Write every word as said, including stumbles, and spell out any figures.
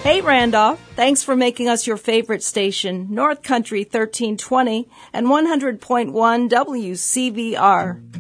Hey, Randolph. Thanks for making us your favorite station, North Country thirteen twenty and one hundred point one W C V R.